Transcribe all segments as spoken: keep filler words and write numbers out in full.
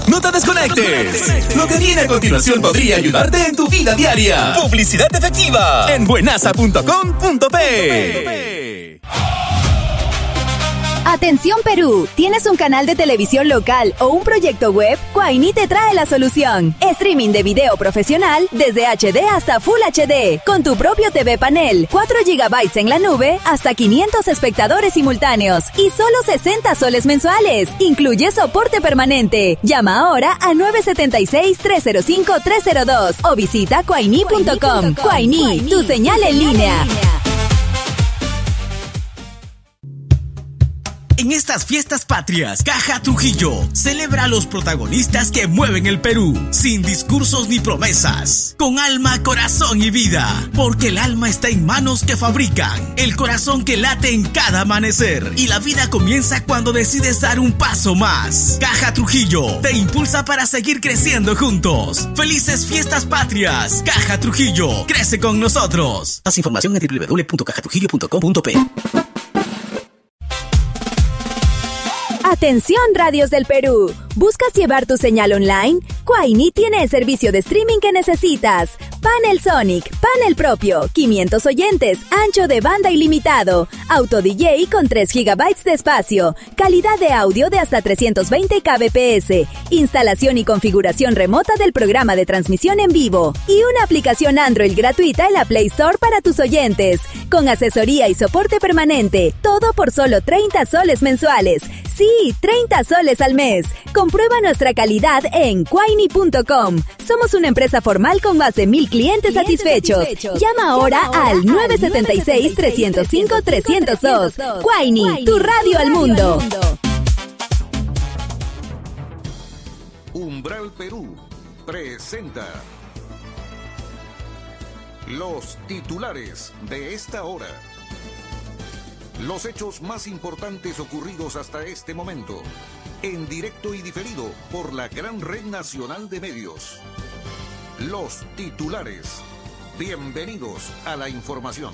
No te desconectes. Lo que viene a continuación podría ayudarte en tu vida diaria. Publicidad efectiva en buenasa punto com punto pe. Atención Perú, ¿tienes un canal de televisión local o un proyecto web? Quaini te trae la solución. Streaming de video profesional desde H D hasta Full H D, con tu propio T V panel, cuatro gigabytes en la nube, hasta quinientos espectadores simultáneos y solo sesenta soles mensuales. Incluye soporte permanente. Llama ahora al nueve siete seis, tres cero cinco, tres cero dos o visita quaini punto com. Quaini, tu señal en línea. En estas fiestas patrias, Caja Trujillo celebra a los protagonistas que mueven el Perú, sin discursos ni promesas, con alma, corazón y vida, porque el alma está en manos que fabrican, el corazón que late en cada amanecer, y la vida comienza cuando decides dar un paso más. Caja Trujillo te impulsa para seguir creciendo juntos. ¡Felices fiestas patrias! Caja Trujillo, crece con nosotros. Más información en doble u doble u doble u punto caja trujillo punto com punto pe. Atención Radios del Perú, ¿buscas llevar tu señal online? Quaini tiene el servicio de streaming que necesitas. Panel Sonic, panel propio, quinientos oyentes, ancho de banda ilimitado, auto D J con tres gigabytes de espacio, calidad de audio de hasta trescientos veinte kilobits por segundo, instalación y configuración remota del programa de transmisión en vivo y una aplicación Android gratuita en la Play Store para tus oyentes, con asesoría y soporte permanente, todo por solo treinta soles mensuales. Sí, treinta soles al mes. Comprueba nuestra calidad en quaini punto com. Somos una empresa formal con más de mil clientes, clientes satisfechos. satisfechos. Llama ahora Llama ahora al nueve siete seis, tres cero cinco, tres cero dos. Quaini, tu radio al mundo. Umbral Perú presenta los titulares de esta hora. Los hechos más importantes ocurridos hasta este momento, en directo y diferido por la gran red nacional de medios. Los titulares. Bienvenidos a la información.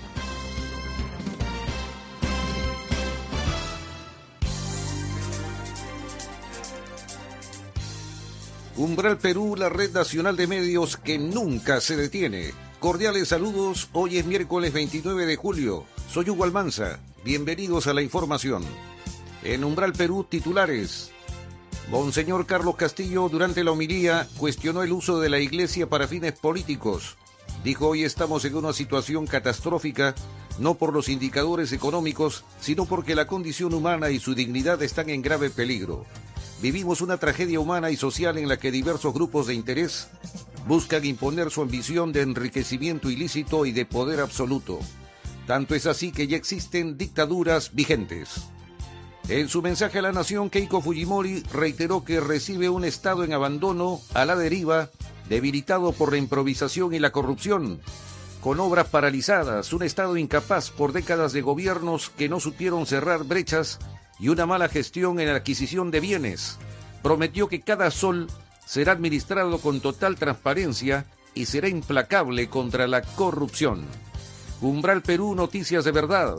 Umbral Perú, la red nacional de medios que nunca se detiene. Cordiales saludos, hoy es miércoles veintinueve de julio. Soy Hugo Almanza, bienvenidos a la información. En Umbral Perú, titulares. Monseñor Carlos Castillo, durante la homilía, cuestionó el uso de la iglesia para fines políticos. Dijo, hoy estamos en una situación catastrófica, no por los indicadores económicos, sino porque la condición humana y su dignidad están en grave peligro. Vivimos una tragedia humana y social en la que diversos grupos de interés buscan imponer su ambición de enriquecimiento ilícito y de poder absoluto. Tanto es así que ya existen dictaduras vigentes. En su mensaje a la nación, Keiko Fujimori reiteró que recibe un Estado en abandono, a la deriva, debilitado por la improvisación y la corrupción, con obras paralizadas, un Estado incapaz por décadas de gobiernos que no supieron cerrar brechas y una mala gestión en la adquisición de bienes. Prometió que cada sol será administrado con total transparencia y será implacable contra la corrupción. Umbral Perú, noticias de verdad.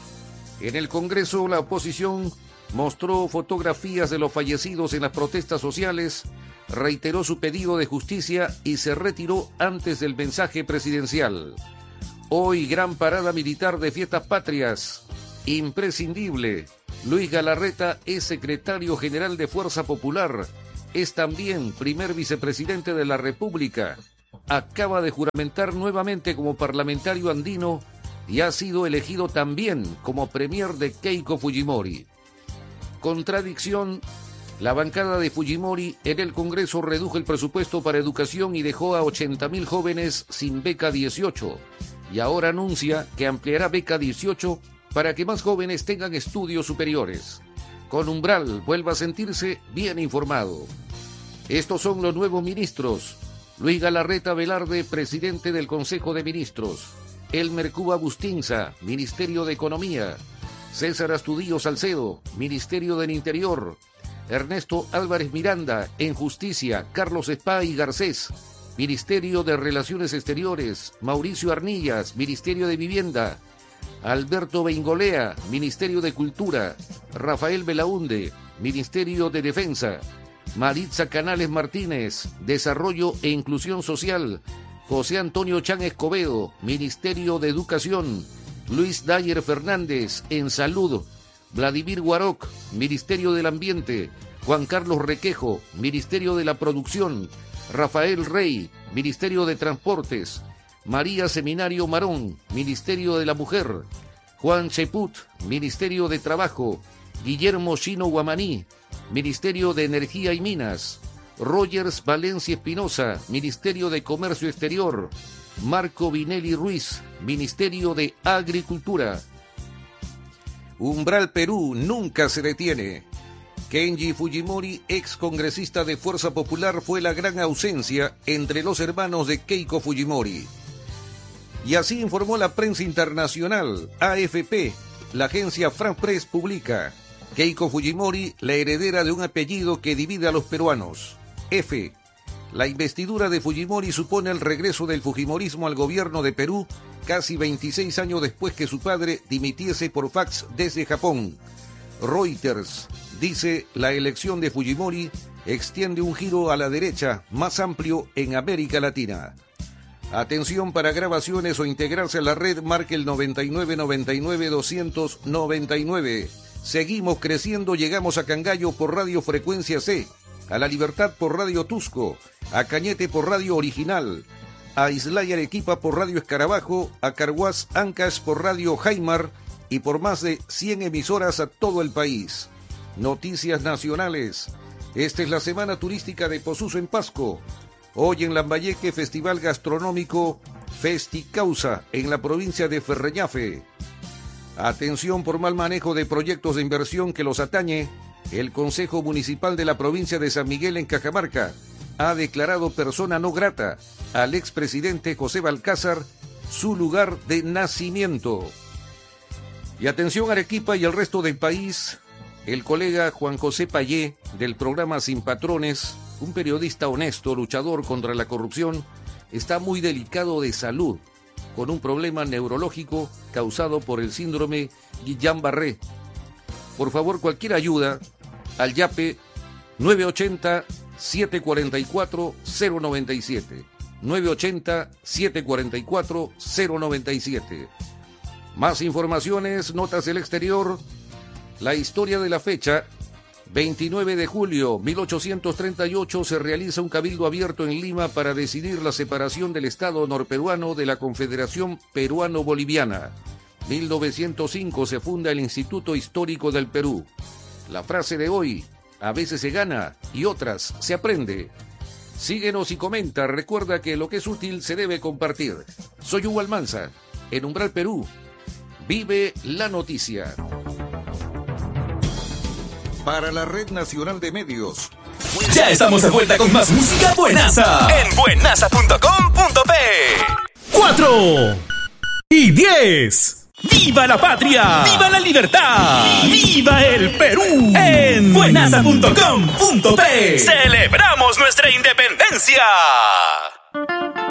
En el Congreso, la oposición mostró fotografías de los fallecidos en las protestas sociales, reiteró su pedido de justicia y se retiró antes del mensaje presidencial. Hoy, gran parada militar de fiestas patrias. Imprescindible. Luis Galarreta es secretario general de Fuerza Popular. Es también primer vicepresidente de la República. Acaba de juramentar nuevamente como parlamentario andino y ha sido elegido también como premier de Keiko Fujimori. Contradicción. La bancada de Fujimori en el Congreso redujo el presupuesto para educación y dejó a ochenta mil jóvenes sin beca dieciocho. Y ahora anuncia que ampliará beca dieciocho para que más jóvenes tengan estudios superiores. Con Umbral, vuelva a sentirse bien informado. Estos son los nuevos ministros. Luis Galarreta Velarde, presidente del Consejo de Ministros. Elmer Cuba Bustinza, Ministerio de Economía. César Astudillo Salcedo, Ministerio del Interior. Ernesto Álvarez Miranda, en Justicia. Carlos Espá y Garcés, Ministerio de Relaciones Exteriores. Mauricio Arnillas, Ministerio de Vivienda. Alberto Beingolea, Ministerio de Cultura. Rafael Belaunde, Ministerio de Defensa. Maritza Canales Martínez, Desarrollo e Inclusión Social. José Antonio Chan Escobedo, Ministerio de Educación. Luis Dyer Fernández, en Salud. Vladimir Guaroc, Ministerio del Ambiente. Juan Carlos Requejo, Ministerio de la Producción. Rafael Rey, Ministerio de Transportes. María Seminario Marón, Ministerio de la Mujer. Juan Cheput, Ministerio de Trabajo. Guillermo Chino Guamaní, Ministerio de Energía y Minas. Rogers Valencia Espinosa, Ministerio de Comercio Exterior. Marco Vinelli Ruiz, Ministerio de Agricultura. Umbral Perú nunca se detiene. Kenji Fujimori, ex congresista de Fuerza Popular, fue la gran ausencia entre los hermanos de Keiko Fujimori. Y así informó la prensa internacional. A F P, la agencia France Press publica: Keiko Fujimori, la heredera de un apellido que divide a los peruanos. F. La investidura de Fujimori supone el regreso del fujimorismo al gobierno de Perú casi veintiséis años después que su padre dimitiese por fax desde Japón. Reuters dice: la elección de Fujimori extiende un giro a la derecha más amplio en América Latina. Atención, para grabaciones o integrarse a la red, marque el noventa y nueve noventa y nueve doscientos noventa y nueve. Seguimos creciendo, llegamos a Cangallo por Radio Frecuencia C, a La Libertad por Radio Tusco, a Cañete por Radio Original, a Islay Arequipa por Radio Escarabajo, a Carhuaz Ancash por Radio Jaimar y por más de cien emisoras a todo el país. Noticias nacionales. Esta es la semana turística de Posuso en Pasco. Hoy en Lambayeque, Festival Gastronómico Festicausa en la provincia de Ferreñafe. Atención por mal manejo de proyectos de inversión que los atañe. El Consejo Municipal de la provincia de San Miguel en Cajamarca ha declarado persona no grata al expresidente José Balcázar, su lugar de nacimiento. Y atención Arequipa y el resto del país, el colega Juan José Payé del programa Sin Patrones, un periodista honesto, luchador contra la corrupción, está muy delicado de salud, con un problema neurológico causado por el síndrome Guillain-Barré. Por favor, cualquier ayuda al YAPE nueve ochenta, siete cuarenta y cuatro, cero noventa y siete. nueve ochenta, siete cuarenta y cuatro, cero noventa y siete. Más informaciones, notas del exterior, la historia de la fecha. veintinueve de julio de mil ochocientos treinta y ocho se realiza un cabildo abierto en Lima para decidir la separación del Estado norperuano de la Confederación Peruano-Boliviana. mil novecientos cinco se funda el Instituto Histórico del Perú. La frase de hoy: a veces se gana y otras se aprende. Síguenos y comenta. Recuerda que lo que es útil se debe compartir. Soy Hugo Almanza. En Umbral Perú, vive la noticia. Para la Red Nacional de Medios. Ya estamos de vuelta con más música buenaza en buenaza punto com punto pe. Cuatro y diez. ¡Viva la patria! ¡Viva la libertad! ¡Viva el Perú! En buenaza punto com punto pe celebramos nuestra independencia.